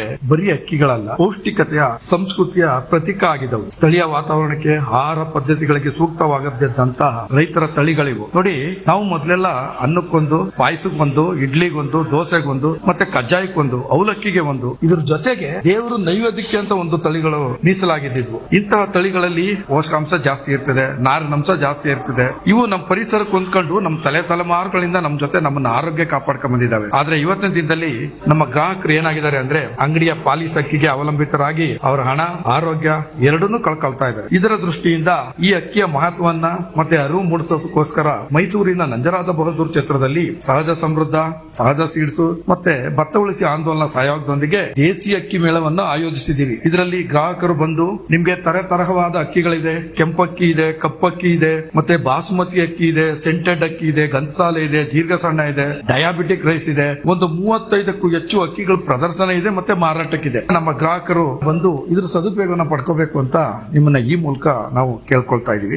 ಬರೀ ಅಕ್ಕಿಗಳಲ್ಲ, ಪೌಷ್ಟಿಕತೆಯ ಸಂಸ್ಕೃತಿಯ ಪ್ರತೀಕ ಆಗಿದವು. ಸ್ಥಳೀಯ ವಾತಾವರಣಕ್ಕೆ, ಆಹಾರ ಪದ್ಧತಿಗಳಿಗೆ ಸೂಕ್ತವಾಗದಂತಹ ರೈತರ ತಳಿಗಳಿವು. ನೋಡಿ, ನಾವು ಮೊದಲೆಲ್ಲ ಅನ್ನಕ್ಕೊಂದು, ಪಾಯಸಕ್ಕೊಂದು, ಇಡ್ಲಿಗೊಂದು, ದೋಸೆಗೊಂದು, ಮತ್ತೆ ಕಜ್ಜಾಯಕ್ಕೊಂದು, ಅವಲಕ್ಕಿಗೆ ಒಂದು, ಇದ್ರ ಜೊತೆಗೆ ದೇವರು ನೈವೇದ್ಯಕ್ಕೆ ಅಂತ ಒಂದು ತಳಿಗಳು ಮೀಸಲಾಗಿದ್ವು. ಇಂತಹ ತಳಿಗಳಲ್ಲಿ ಪೋಷಕಾಂಶ ಜಾಸ್ತಿ ಇರ್ತದೆ, ನಾರಿನಂಶ ಜಾಸ್ತಿ ಇರ್ತದೆ. ಇವು ನಮ್ಮ ಪರಿಸರಕ್ಕೆ ಹೊಂದ್ಕೊಂಡು ನಮ್ಮ ತಲೆಮಾರುಗಳಿಂದ ನಮ್ಮ ಜೊತೆ ನಮ್ಮನ್ನ ಆರೋಗ್ಯ ಕಾಪಾಡ್ಕೊಂಡ್ ಬಂದಿದ್ದಾವೆ. ಆದ್ರೆ ಇವತ್ತಿನ ದಿನದಲ್ಲಿ ನಮ್ಮ ಗ್ರಾಹಕರು ಏನಾಗಿದ್ದಾರೆ ಅಂದ್ರೆ ಅಂಗಡಿಯ ಪಾಲಿಸ್ ಅಕ್ಕಿಗೆ ಅವಲಂಬಿತರಾಗಿ ಅವರ ಹಣ, ಆರೋಗ್ಯ ಎರಡನ್ನೂ ಕಳ್ಕೊಳ್ತಾ ಇದ್ದಾರೆ. ಇದರ ದೃಷ್ಟಿಯಿಂದ ಈ ಅಕ್ಕಿಯ ಮಹತ್ವವನ್ನ ಮತ್ತೆ ಅರಿವು ಮೂಡಿಸೋದಕ್ಕೋಸ್ಕರ ಮೈಸೂರಿನ ನಂಜರಾದ ಬಹದ್ದೂರ್ ಕ್ಷೇತ್ರದಲ್ಲಿ ಸಹಜ ಸಮೃದ್ಧ, ಸಹಜ ಸೀಡ್ಸು ಮತ್ತೆ ಭತ್ತ ಉಳಿಸಿ ಆಂದೋಲನ ಸಹಯೋಗದೊಂದಿಗೆ ದೇಸಿ ಅಕ್ಕಿ ಮೇಳವನ್ನು ಆಯೋಜಿಸಿದ್ದೀವಿ. ಇದರಲ್ಲಿ ಗ್ರಾಹಕರು ಬಂದು ನಿಮ್ಗೆ ತರತರವಾದ ಅಕ್ಕಿಗಳಿದೆ. ಕೆಂಪಕ್ಕಿ ಇದೆ, ಕಪ್ಪಕ್ಕಿ ಇದೆ, ಮತ್ತೆ ಬಾಸುಮತಿ ಅಕ್ಕಿ ಇದೆ, ಸೆಂಟೆಡ್ ಅಕ್ಕಿ ಇದೆ, ಗನ್ಸಾಲೆ ಇದೆ, ದೀರ್ಘ ಸಣ್ಣ ಇದೆ, ಡಯಾಬಿಟಿಕ್ ರೈಸ್ ಇದೆ. ಒಂದು 35ಕ್ಕೂ ಹೆಚ್ಚು ಅಕ್ಕಿಗಳ ಪ್ರದರ್ಶನ ಇದೆ ಮತ್ತೆ ಮಾರಾಟಕ್ಕಿದೆ. ನಮ್ಮ ಗ್ರಾಹಕರು ಬಂದು ಇದ್ರ ಸದುಪಯೋಗವನ್ನು ಪಡ್ಕೋಬೇಕು ಅಂತ ನಿಮ್ಮನ್ನ ಈ ಮೂಲಕ ನಾವು ಕೇಳ್ಕೊಳ್ತಾ ಇದೀವಿ.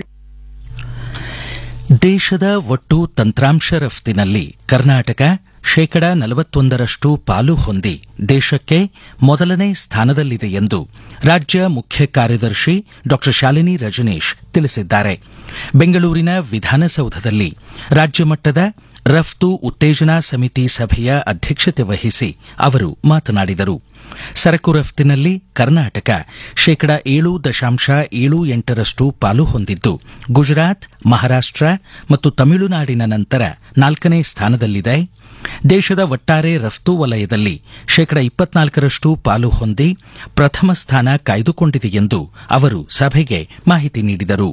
ದೇಶದ ಒಟ್ಟು ತಂತ್ರಾಂಶ ರಫ್ತಿನಲ್ಲಿ ಕರ್ನಾಟಕ 41% ಪಾಲು ಹೊಂದಿ ದೇಶಕ್ಕೆ ಮೊದಲನೇ ಸ್ಥಾನದಲ್ಲಿದೆ ಎಂದು ರಾಜ್ಯ ಮುಖ್ಯ ಕಾರ್ಯದರ್ಶಿ ಡಾ ಶಾಲಿನಿ ರಜನೀಶ್ ತಿಳಿಸಿದ್ದಾರೆ. ಬೆಂಗಳೂರಿನ ವಿಧಾನಸೌಧದಲ್ಲಿ ರಾಜ್ಯ ಮಟ್ಟದ ರಫ್ತು ಉತ್ತೇಜನಾ ಸಮಿತಿ ಸಭೆಯ ಅಧ್ಯಕ್ಷತೆ ವಹಿಸಿ ಅವರು ಮಾತನಾಡಿದರು. ಸರಕು ರಫ್ತಿನಲ್ಲಿ ಕರ್ನಾಟಕ 7.78% ಪಾಲು ಹೊಂದಿದ್ದು ಗುಜರಾತ್, ಮಹಾರಾಷ್ಟ್ರ ಮತ್ತು ತಮಿಳುನಾಡಿನ ನಂತರ 4ನೇ ಸ್ಥಾನದಲ್ಲಿದೆ. ದೇಶದ ಒಟ್ಟಾರೆ ರಫ್ತು ವಲಯದಲ್ಲಿ 24% ಪಾಲು ಹೊಂದಿ ಪ್ರಥಮ ಸ್ಥಾನ ಕಾಯ್ದುಕೊಂಡಿದೆ ಎಂದು ಅವರು ಸಭೆಗೆ ಮಾಹಿತಿ ನೀಡಿದರು.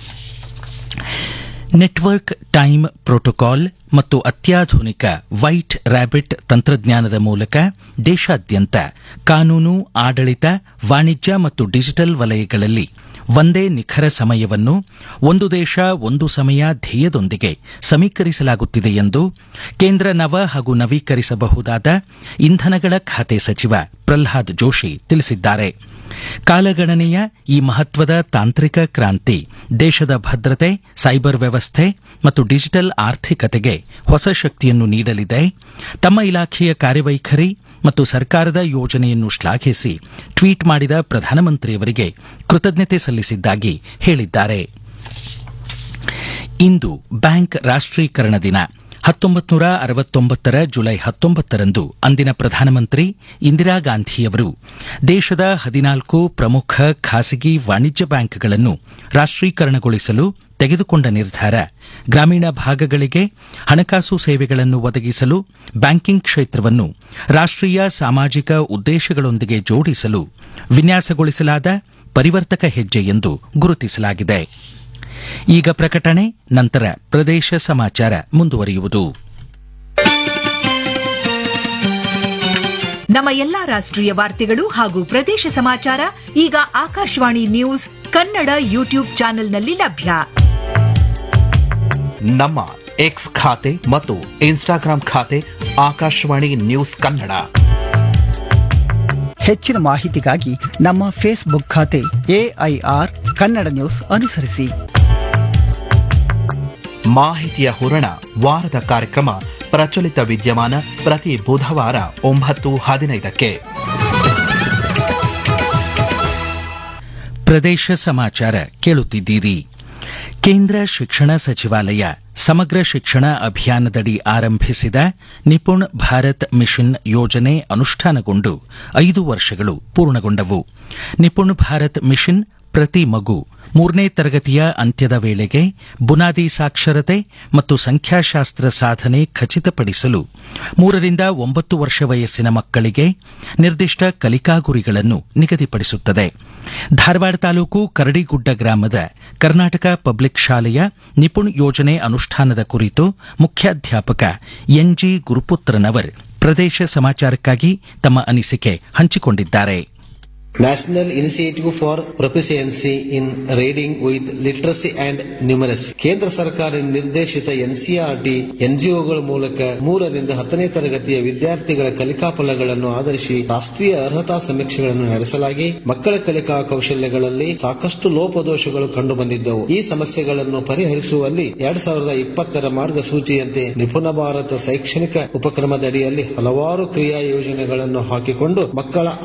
ನೆಟ್ವರ್ಕ್ ಟೈಮ್ ಪ್ರೋಟೋಕಾಲ್ ಮತ್ತು ಅತ್ಯಾಧುನಿಕ ವೈಟ್ ರ್ಯಾಬಿಟ್ ತಂತ್ರಜ್ಞಾನದ ಮೂಲಕ ದೇಶಾದ್ಯಂತ ಕಾನೂನು, ಆಡಳಿತ, ವಾಣಿಜ್ಯ ಮತ್ತು ಡಿಜಿಟಲ್ ವಲಯಗಳಲ್ಲಿ ಒಂದೇ ನಿಖರ ಸಮಯವನ್ನು ಒಂದು ದೇಶ ಒಂದು ಸಮಯ ಧ್ಯೇಯದೊಂದಿಗೆ ಸಮೀಕರಿಸಲಾಗುತ್ತಿದೆ ಎಂದು ಕೇಂದ್ರ ನವ ಹಾಗೂ ನವೀಕರಿಸಬಹುದಾದ ಇಂಧನಗಳ ಖಾತೆ ಸಚಿವ ಪ್ರಹ್ಲಾದ್ ಜೋಶಿ ತಿಳಿಸಿದ್ದಾರೆ. ಕಾಲಗಣನೆಯ ಈ ಮಹತ್ವದ ತಾಂತ್ರಿಕ ಕ್ರಾಂತಿ ದೇಶದ ಭದ್ರತೆ, ಸೈಬರ್ ವ್ಯವಸ್ಥೆ ಮತ್ತು ಡಿಜಿಟಲ್ ಆರ್ಥಿಕತೆಗೆ ಹೊಸ ಶಕ್ತಿಯನ್ನು ನೀಡಲಿದೆ. ತಮ್ಮ ಇಲಾಖೆಯ ಕಾರ್ಯವೈಖರಿ ಮತ್ತು ಸರ್ಕಾರದ ಯೋಜನೆಯನ್ನು ಶ್ಲಾಘಿಸಿ ಟ್ವೀಟ್ ಮಾಡಿದ ಪ್ರಧಾನಮಂತ್ರಿಯವರಿಗೆ ಕೃತಜ್ಞತೆ ಸಲ್ಲಿಸಿದ್ದಾಗಿ ಹೇಳಿದ್ದಾರೆ. ಇಂದು ಬ್ಯಾಂಕ್ ರಾಷ್ಟೀಕರಣ ದಿನ. 1969 ಜುಲೈ 19ರಂದು ಅಂದಿನ ಪ್ರಧಾನಮಂತ್ರಿ ಇಂದಿರಾ ಗಾಂಧಿಯವರು ದೇಶದ 14 ಪ್ರಮುಖ ಖಾಸಗಿ ವಾಣಿಜ್ಯ ಬ್ಯಾಂಕ್ಗಳನ್ನು ರಾಷ್ಟೀಕರಣಗೊಳಿಸಲು ತೆಗೆದುಕೊಂಡ ನಿರ್ಧಾರ ಗ್ರಾಮೀಣ ಭಾಗಗಳಿಗೆ ಹಣಕಾಸು ಸೇವೆಗಳನ್ನು ಒದಗಿಸಲು, ಬ್ಯಾಂಕಿಂಗ್ ಕ್ಷೇತ್ರವನ್ನು ರಾಷ್ಟೀಯ ಸಾಮಾಜಿಕ ಉದ್ದೇಶಗಳೊಂದಿಗೆ ಜೋಡಿಸಲು ವಿನ್ಯಾಸಗೊಳಿಸಲಾದ ಪರಿವರ್ತಕ ಹೆಜ್ಜೆ ಎಂದು ಗುರುತಿಸಲಾಗಿದೆ. ಈಗ ಪ್ರಕಟಣೆ, ನಂತರ ಪ್ರದೇಶ ಸಮಾಚಾರ ಮುಂದುವರಿಯುವುದು. ನಮ್ಮ ಎಲ್ಲಾ ರಾಷ್ಟ್ರೀಯ ವಾರ್ತೆಗಳು ಹಾಗೂ ಪ್ರದೇಶ ಸಮಾಚಾರ ಈಗ ಆಕಾಶವಾಣಿ ನ್ಯೂಸ್ ಕನ್ನಡ ಯೂಟ್ಯೂಬ್ ಚಾನೆಲ್ನಲ್ಲಿ ಲಭ್ಯ. ನಮ್ಮ ಎಕ್ಸ್ ಖಾತೆ ಮತ್ತು ಇನ್ಸ್ಟಾಗ್ರಾಂ ಖಾತೆ ಆಕಾಶವಾಣಿ ನ್ಯೂಸ್ ಕನ್ನಡ. ಹೆಚ್ಚಿನ ಮಾಹಿತಿಗಾಗಿ ನಮ್ಮ ಫೇಸ್ಬುಕ್ ಖಾತೆ AIR ಕನ್ನಡ ನ್ಯೂಸ್ ಅನುಸರಿಸಿ. ಮಾಹಿತಿಯ ಹೂರಣ, ವಾರದ ಕಾರ್ಯಕ್ರಮ ಪ್ರಚಲಿತ ವಿದ್ಯಮಾನ ಪ್ರತಿ ಬುಧವಾರ 9:15ಕ್ಕೆ. ಪ್ರದೇಶ ಸಮಾಚಾರ ಕೇಳುತ್ತಿದ್ದೀರಿ. ಕೇಂದ್ರ ಶಿಕ್ಷಣ ಸಚಿವಾಲಯ ಸಮಗ್ರ ಶಿಕ್ಷಣ ಅಭಿಯಾನದಡಿ ಆರಂಭಿಸಿದ ನಿಪುಣ್ ಭಾರತ್ ಮಿಷನ್ ಯೋಜನೆ ಅನುಷ್ಠಾನಗೊಂಡು 5 ವರ್ಷಗಳು ಪೂರ್ಣಗೊಂಡವು. ನಿಪುಣ್ ಭಾರತ್ ಮಿಷನ್ ಪ್ರತಿ ಮಗು 3ನೇ ತರಗತಿಯ ಅಂತ್ಯದ ವೇಳೆಗೆ ಬುನಾದಿ ಸಾಕ್ಷರತೆ ಮತ್ತು ಸಂಖ್ಯಾಶಾಸ್ತ್ರ ಸಾಧನೆ ಖಚಿತಪಡಿಸಲು 3 ರಿಂದ 9 ವರ್ಷ ವಯಸ್ಸಿನ ಮಕ್ಕಳಿಗೆ ನಿರ್ದಿಷ್ಟ ಕಲಿಕಾ ಗುರಿಗಳನ್ನು ನಿಗದಿಪಡಿಸುತ್ತದೆ. ಧಾರವಾಡ ತಾಲೂಕು ಕರಡಿಗುಡ್ಡ ಗ್ರಾಮದ ಕರ್ನಾಟಕ ಪಬ್ಲಿಕ್ ಶಾಲೆಯ ನಿಪುಣ್ ಯೋಜನೆ ಅನುಷ್ಠಾನದ ಕುರಿತು ಮುಖ್ಯಾಧ್ಯಾಪಕ NG ಗುರುಪುತ್ರನವರ್ ಪ್ರದೇಶ ಸಮಾಚಾರಕ್ಕಾಗಿ ತಮ್ಮ ಅನಿಸಿಕೆ ಹಂಚಿಕೊಂಡಿದ್ದಾರೆ. National Initiative for Proficiency in Reading with Literacy and Numeracy ಕೇಂದ್ರ ಸರ್ಕಾರ ನಿರ್ದೇಶಿತ NCERT NGOಗಳ ಮೂಲಕ 3 ರಿಂದ 10ನೇ ತರಗತಿಯ ವಿದ್ಯಾರ್ಥಿಗಳ ಕಲಿಕಾ ಫಲಗಳನ್ನು ಆಧರಿಸಿ ರಾಷ್ಟ್ರೀಯ ಅರ್ಹತಾ ಸಮೀಕ್ಷೆಗಳನ್ನು ನಡೆಸಲಾಗಿ ಮಕ್ಕಳ ಕಲಿಕಾ ಕೌಶಲ್ಯಗಳಲ್ಲಿ ಸಾಕಷ್ಟು ಲೋಪದೋಷಗಳು ಕಂಡುಬಂದಿದ್ದವು. ಈ ಸಮಸ್ಯೆಗಳನ್ನು ಪರಿಹರಿಸುವಲ್ಲಿ 2020ರ ಮಾರ್ಗಸೂಚಿಯಂತೆ ನಿಪುಣ ಭಾರತ ಶೈಕ್ಷಣಿಕ ಉಪಕ್ರಮದಡಿಯಲ್ಲಿ ಹಲವಾರು ಕ್ರಿಯಾ ಯೋಜನೆಗಳನ್ನು ಹಾಕಿಕೊಂಡು ಮಕ್ಕಳ